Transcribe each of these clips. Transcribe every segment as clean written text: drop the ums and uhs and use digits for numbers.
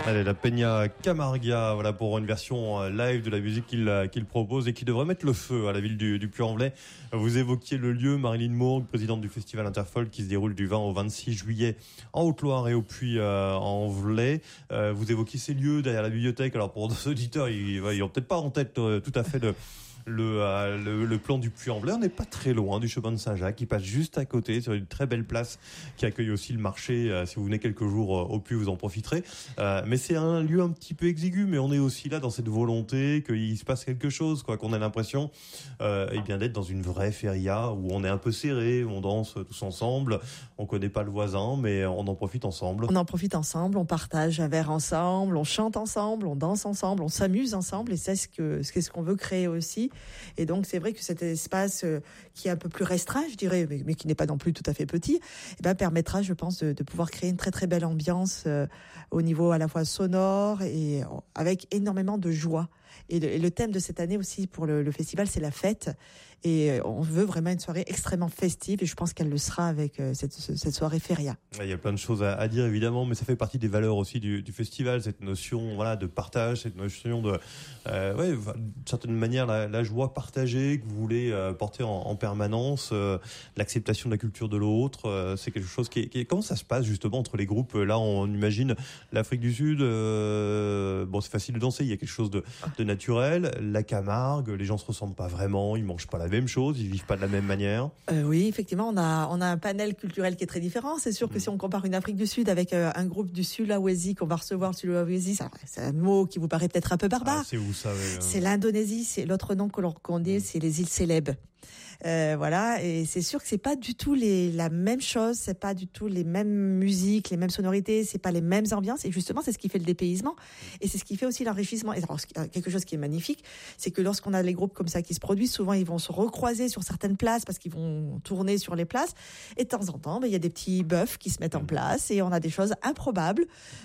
Allez, la Peña Camarga, voilà pour une version live de la musique qu'il propose et qui devrait mettre le feu à la ville du Puy-en-Velay. Vous évoquiez le lieu, Marilyn Mourgue, présidente du festival Interfolk qui se déroule du 20 au 26 juillet en Haute-Loire et au Puy-en-Velay. Vous évoquiez ces lieux derrière la bibliothèque. Alors pour nos auditeurs, ils n'ont peut-être pas en tête tout à fait le plan du Puy-en-Velay. On n'est pas très loin du chemin de Saint-Jacques, qui passe juste à côté sur une très belle place qui accueille aussi le marché. Si vous venez quelques jours au Puy, vous en profiterez. Mais c'est un lieu un petit peu exigu, mais on est aussi là dans cette volonté qu'il se passe quelque chose, quoi, qu'on a l'impression d'être dans une vraie feria où on est un peu serré, où on danse tous ensemble. On connaît pas le voisin, mais on en profite ensemble. On en profite ensemble, on partage un verre ensemble, on chante ensemble, on danse ensemble, on s'amuse ensemble, et c'est ce qu'on veut créer aussi. Et donc c'est vrai que cet espace qui est un peu plus restreint, je dirais, mais qui n'est pas non plus tout à fait petit, permettra, je pense, de pouvoir créer une très très belle ambiance au niveau à la fois sonore et avec énormément de joie. Et le thème de cette année aussi pour le festival, c'est la fête. Et on veut vraiment une soirée extrêmement festive, et je pense qu'elle le sera avec cette soirée feria. Il y a plein de choses à dire évidemment, mais ça fait partie des valeurs aussi du festival, cette notion de partage, cette notion de d'une certaine manière la joie partagée que vous voulez porter en permanence, l'acceptation de la culture de l'autre. C'est quelque chose qui est comment ça se passe justement entre les groupes. Là on imagine l'Afrique du Sud, c'est facile de danser, il y a quelque chose de naturel. La Camargue, les gens se ressemblent pas vraiment, ils mangent pas la même chose, ils vivent pas de la même manière. Oui, effectivement, on a un panel culturel qui est très différent. C'est sûr que si on compare une Afrique du Sud avec un groupe du Sulawesi qu'on va recevoir, le Sulawesi, c'est un mot qui vous paraît peut-être un peu barbare. C'est où ça? C'est l'Indonésie, c'est l'autre nom que l'on connaît, c'est les îles Célèbes. Et c'est sûr que c'est pas du tout la même chose, c'est pas du tout les mêmes musiques, les mêmes sonorités, c'est pas les mêmes ambiances, et justement c'est ce qui fait le dépaysement, et c'est ce qui fait aussi l'enrichissement. Et alors, quelque chose qui est magnifique, c'est que lorsqu'on a les groupes comme ça qui se produisent, souvent ils vont se recroiser sur certaines places parce qu'ils vont tourner sur les places, et de temps en temps il y a des petits bœufs qui se mettent en place, et on a des choses improbables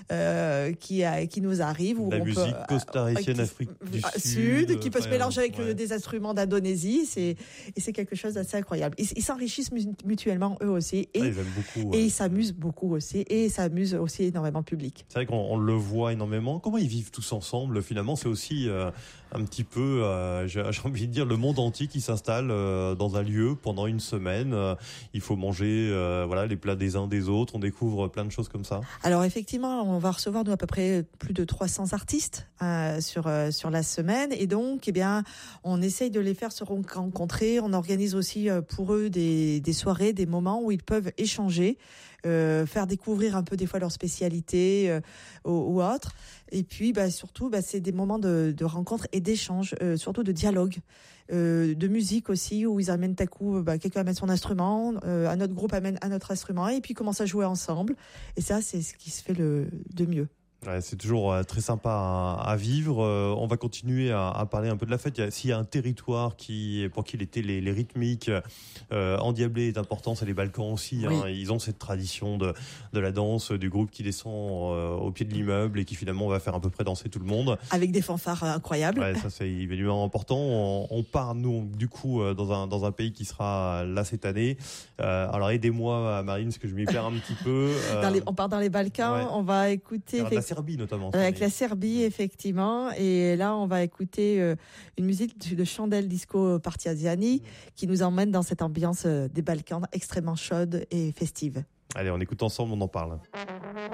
qui nous arrivent, où la musique costaricienne, Afrique du Sud qui peut se mélanger avec des instruments d'Indonésie, et c'est quelque chose d'assez incroyable. Ils s'enrichissent mutuellement eux aussi, et ils aiment beaucoup, et ils s'amusent beaucoup aussi, et ça amuse aussi énormément le public. C'est vrai qu'on le voit énormément. Comment ils vivent tous ensemble finalement, c'est aussi un petit peu, j'ai envie de dire, le monde entier qui s'installe dans un lieu pendant une semaine. Il faut manger les plats des uns des autres. On découvre plein de choses comme ça. Alors effectivement, on va recevoir nous à peu près plus de 300 artistes sur la semaine, et donc on essaye de les faire se rencontrer. On organise aussi pour eux des soirées, des moments où ils peuvent échanger, faire découvrir un peu des fois leur spécialité ou autre. Et puis surtout c'est des moments de rencontre et d'échange, surtout de dialogue, de musique aussi, où ils amènent à coup quelqu'un amène son instrument, un autre groupe amène un autre instrument, et puis commencent à jouer ensemble. Et ça, c'est ce qui se fait de mieux. Ouais, c'est toujours très sympa à vivre. On va continuer à parler un peu de la fête. S'il y a un territoire pour qui les rythmiques endiablées est important, c'est les Balkans aussi. Oui. Ils ont cette tradition de la danse, du groupe qui descend au pied de l'immeuble et qui finalement va faire à peu près danser tout le monde. Avec des fanfares incroyables. Ouais, ça c'est évidemment important. On part nous du coup dans un pays qui sera là cette année. Alors aidez-moi Marine, parce que je m'y perds un petit peu. On part dans les Balkans. Ouais. On va écouter la Serbie notamment. Avec la Serbie, effectivement. Et là, on va écouter une musique de Chandelle Disco Partigiani qui nous emmène dans cette ambiance des Balkans extrêmement chaude et festive. Allez, on écoute ensemble, on en parle.